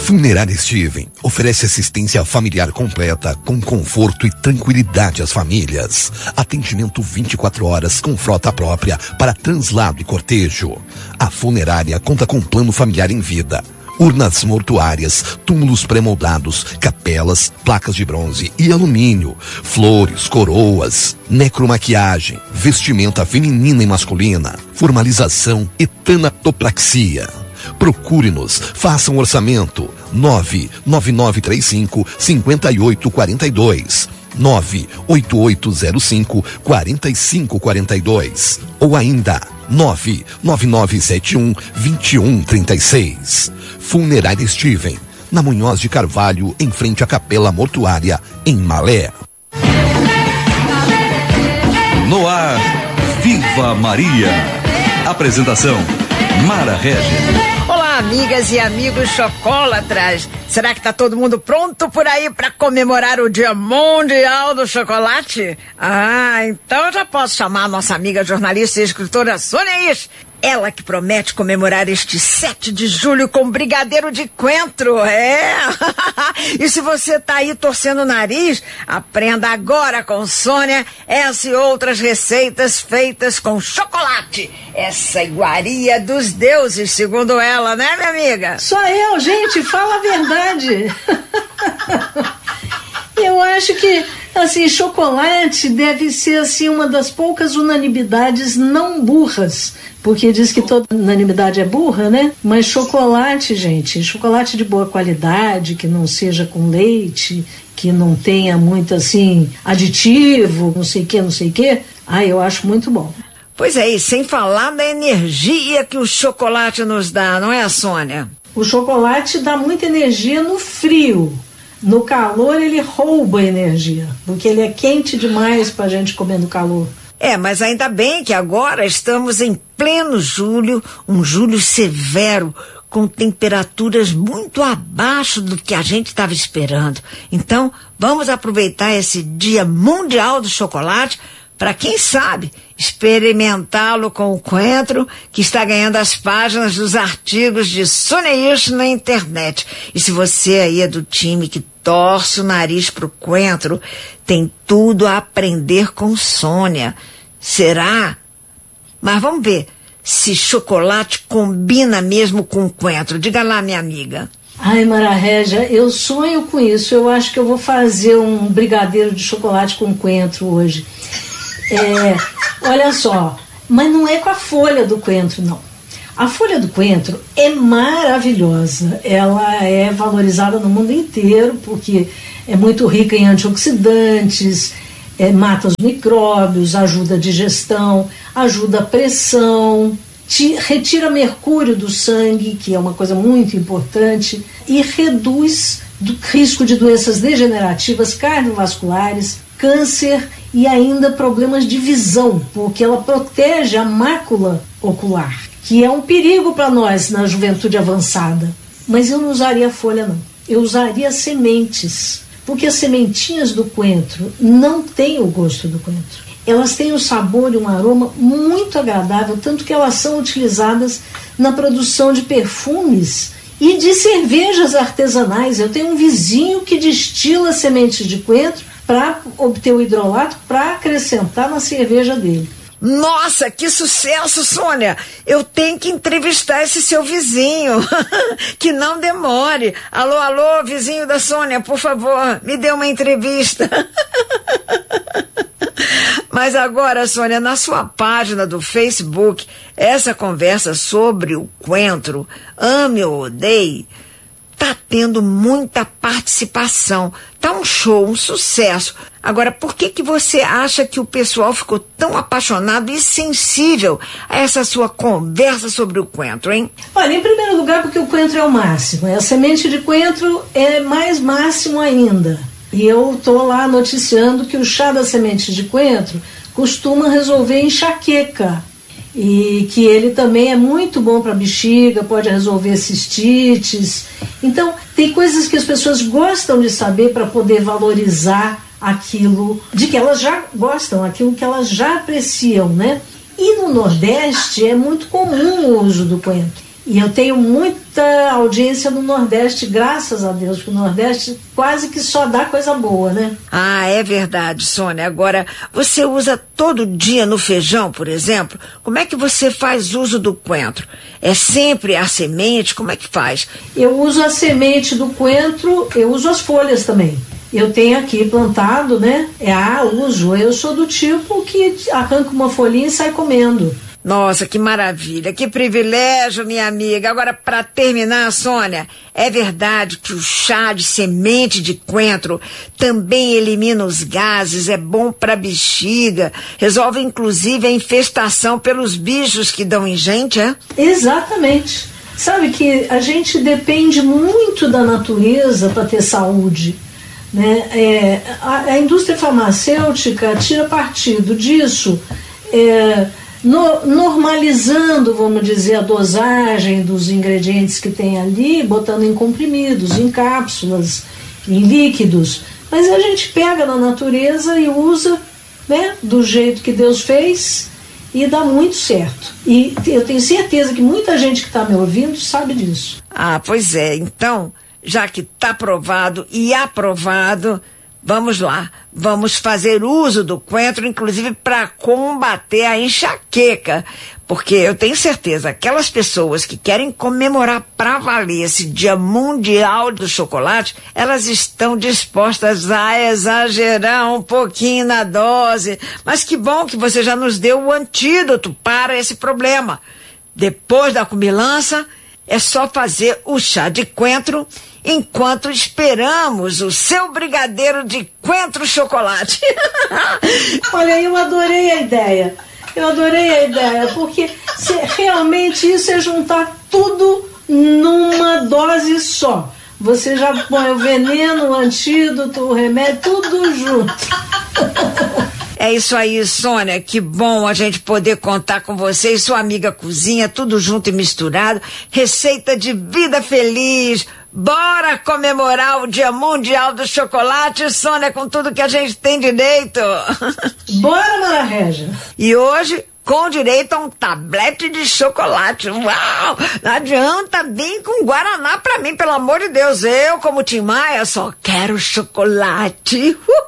Funerária Steven oferece assistência familiar completa com conforto e tranquilidade às famílias. Atendimento 24 horas com frota própria para translado e cortejo. A funerária conta com plano familiar em vida, urnas mortuárias, túmulos pré-moldados, capelas, placas de bronze e alumínio, flores, coroas, necromaquiagem, vestimenta feminina e masculina, formalização e tanatopraxia. Procure-nos, faça um orçamento 99935-5842, 98805-4542 ou ainda 99971-2136. Funerária Steven, na Munhoz de Carvalho, em frente à Capela Mortuária, em Malé. No ar, Viva Maria. Apresentação, Mara Regis. Olá, amigas e amigos chocolatras. Será que tá todo mundo pronto por aí para comemorar o Dia Mundial do Chocolate? Então eu já posso chamar a nossa amiga jornalista e escritora Sônia Is. Ela que promete comemorar este 7 de julho com brigadeiro de coentro, E se você tá aí torcendo o nariz, aprenda agora com Sônia essa e outras receitas feitas com chocolate. Essa iguaria dos deuses, segundo ela, né, minha amiga? Só eu, gente, fala a verdade. Eu acho que, assim, chocolate deve ser, assim, uma das poucas unanimidades não burras, porque diz que toda unanimidade é burra, né? Mas chocolate, gente, chocolate de boa qualidade, que não seja com leite, que não tenha muito, assim, aditivo, não sei o que, eu acho muito bom. Pois é, e sem falar da energia que o chocolate nos dá, não é, Sônia? O chocolate dá muita energia no frio. No calor ele rouba energia, porque ele é quente demais pra gente comer no calor. Mas ainda bem que agora estamos em pleno julho, um julho severo, com temperaturas muito abaixo do que a gente estava esperando. Então, vamos aproveitar esse Dia Mundial do Chocolate para, quem sabe, experimentá-lo com o coentro, que está ganhando as páginas dos artigos de Sônia Is na internet. E se você aí é do time que torce o nariz pro coentro, tem tudo a aprender com Sônia. Será? Mas vamos ver se chocolate combina mesmo com coentro. Diga lá, minha amiga. Ai, Mara Régia, eu sonho com isso. Eu acho que eu vou fazer um brigadeiro de chocolate com coentro hoje. Olha só, mas não é com a folha do coentro, não. A folha do coentro é maravilhosa, ela é valorizada no mundo inteiro porque é muito rica em antioxidantes, mata os micróbios, ajuda a digestão, ajuda a pressão, retira mercúrio do sangue, que é uma coisa muito importante, e reduz o risco de doenças degenerativas, cardiovasculares, câncer e ainda problemas de visão, porque ela protege a mácula ocular, que é um perigo para nós na juventude avançada. Mas eu não usaria folha, não. Eu usaria sementes, porque as sementinhas do coentro não têm o gosto do coentro. Elas têm um sabor e um aroma muito agradável, tanto que elas são utilizadas na produção de perfumes e de cervejas artesanais. Eu tenho um vizinho que destila sementes de coentro para obter o hidrolato para acrescentar na cerveja dele. Nossa, que sucesso, Sônia! Eu tenho que entrevistar esse seu vizinho. Que não demore. Alô, vizinho da Sônia, por favor, me dê uma entrevista. Mas agora, Sônia, na sua página do Facebook, essa conversa sobre o coentro, ame ou odeie, tá tendo muita participação. Tá um show, um sucesso. Agora, por que você acha que o pessoal ficou tão apaixonado e sensível a essa sua conversa sobre o coentro, hein? Olha, em primeiro lugar, porque o coentro é o máximo. A semente de coentro é mais máximo ainda. E eu tô lá noticiando que o chá da semente de coentro costuma resolver enxaqueca. E que ele também é muito bom para bexiga, pode resolver cistites. Então, tem coisas que as pessoas gostam de saber para poder valorizar aquilo de que elas já gostam, aquilo que elas já apreciam, né? E no Nordeste é muito comum o uso do coentro. E eu tenho muita audiência no Nordeste, graças a Deus, porque o Nordeste quase que só dá coisa boa, né? Ah, é verdade, Sônia. Agora, você usa todo dia no feijão, por exemplo? Como é que você faz uso do coentro? É sempre a semente? Como é que faz? Eu uso a semente do coentro, eu uso as folhas também. Eu tenho aqui plantado, né? Uso. Eu sou do tipo que arranca uma folhinha e sai comendo. Nossa, que maravilha, que privilégio, minha amiga. Agora, para terminar, Sônia, é verdade que o chá de semente de coentro também elimina os gases, é bom para a bexiga, resolve inclusive a infestação pelos bichos que dão em gente, é? Exatamente. Sabe que a gente depende muito da natureza para ter saúde, né? A indústria farmacêutica tira partido disso, normalizando, vamos dizer, a dosagem dos ingredientes que tem ali, botando em comprimidos, em cápsulas, em líquidos. Mas a gente pega na natureza e usa, né, do jeito que Deus fez, e dá muito certo. E eu tenho certeza que muita gente que está me ouvindo sabe disso. Ah, pois é. Então, já que está provado e aprovado, vamos lá, vamos fazer uso do coentro, inclusive para combater a enxaqueca, porque eu tenho certeza, aquelas pessoas que querem comemorar para valer esse Dia Mundial do Chocolate, elas estão dispostas a exagerar um pouquinho na dose, mas que bom que você já nos deu o antídoto para esse problema. Depois da comilança, é só fazer o chá de coentro enquanto esperamos o seu brigadeiro de coentro chocolate. Olha, eu adorei a ideia. Porque realmente isso é juntar tudo numa dose só. Você já põe o veneno, o antídoto, o remédio, tudo junto. É isso aí, Sônia, que bom a gente poder contar com você e sua amiga cozinha, tudo junto e misturado, receita de vida feliz. Bora comemorar o Dia Mundial do Chocolate, Sônia, com tudo que a gente tem direito. Bora, Mara Régia. E hoje, com direito a um tablete de chocolate. Uau! Não adianta vir com Guaraná pra mim, pelo amor de Deus. Eu, como Tim Maia, só quero chocolate.